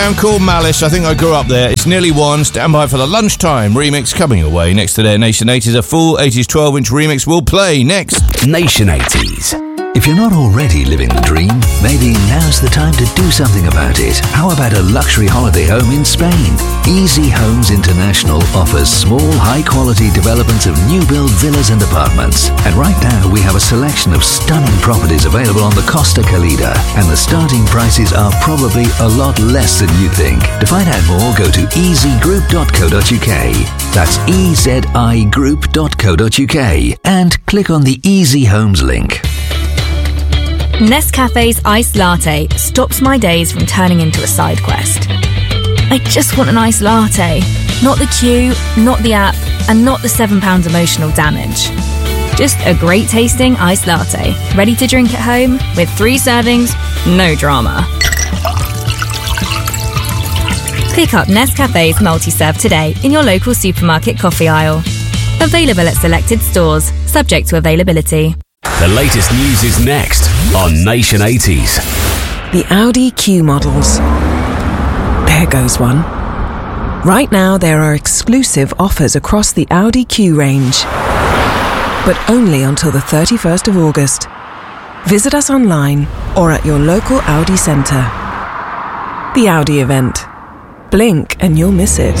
I'm called Malice. I think I grew up there. It's nearly 1. Stand by for the lunchtime remix coming away. Next to their Nation 80s, a full 80s 12-inch remix will play next. Nation 80s. If you're not already living the dream, maybe now's the time to do something about it. How about a luxury holiday home in Spain? Easy Homes International offers small, high-quality developments of new-build villas and apartments. And right now, we have a selection of stunning properties available on the Costa Calida. And the starting prices are probably a lot less than you think. To find out more, go to easygroup.co.uk. That's ezigroup.co.uk. And click on the Easy Homes link. Nescafe's iced latte stops my days from turning into a side quest. I just want an iced latte. Not the queue, not the app, and not the £7 emotional damage. Just a great tasting iced latte, ready to drink at home with 3 servings, no drama. Pick up Nescafe's multi-serve today in your local supermarket coffee aisle. Available at selected stores, subject to availability. The latest news is next on Nation 80s. The Audi Q models. There goes one. Right now there are exclusive offers across the Audi Q range, but only until the 31st of August. Visit us online or at your local Audi centre. The Audi event. Blink and you'll miss it.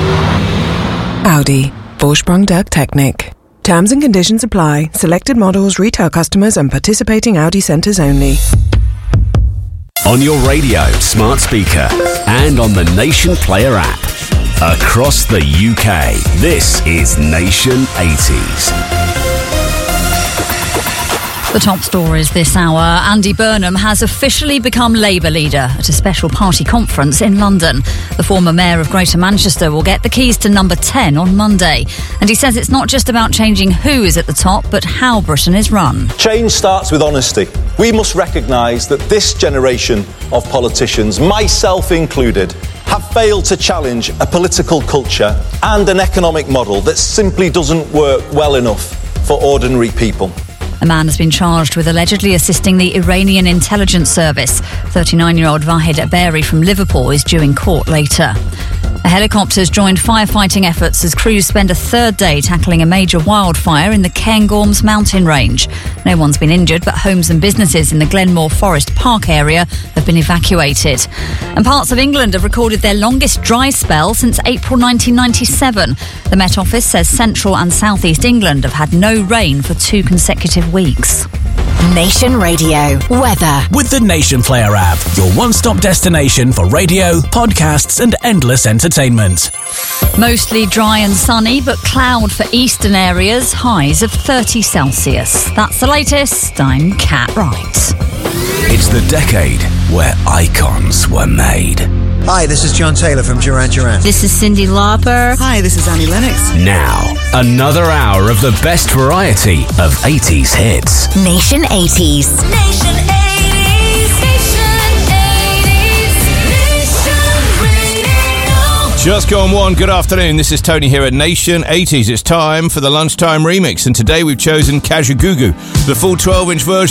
Audi. Vorsprung der Technik. Terms and conditions apply. Selected models, retail customers and participating Audi centres only. On your radio, smart speaker, and on the Nation Player app. Across the UK, this is Nation 80s. The top stories this hour. Andy Burnham has officially become Labour leader at a special party conference in London. The former mayor of Greater Manchester will get the keys to number 10 on Monday. And he says it's not just about changing who is at the top, but how Britain is run. Change starts with honesty. We must recognise that this generation of politicians, myself included, have failed to challenge a political culture and an economic model that simply doesn't work well enough for ordinary people. A man has been charged with allegedly assisting the Iranian intelligence service. 39-year-old Vahid Aberi from Liverpool is due in court later. A helicopter has joined firefighting efforts as crews spend a third day tackling a major wildfire in the Cairngorms mountain range. No one's been injured, but homes and businesses in the Glenmore Forest Park area have been evacuated. And parts of England have recorded their longest dry spell since April 1997. The Met Office says central and southeast England have had no rain for 2 consecutive weeks. Nation Radio weather with the Nation Player app, your one-stop destination for radio, podcasts and endless entertainment. Mostly dry and sunny, but cloud for eastern areas, highs of 30 Celsius. That's the latest. I'm Kat Wright. It's the decade where icons were made. Hi, this is John Taylor from Duran Duran. This is Cyndi Lauper. Hi, this is Annie Lennox. Now, another hour of the best variety of 80s hits. Nation 80s. Nation 80s. Nation 80s. Nation Radio. Just gone 1. Good afternoon. This is Tony here at Nation 80s. It's time for the lunchtime remix, and today we've chosen Kajagoogoo, the full 12-inch version.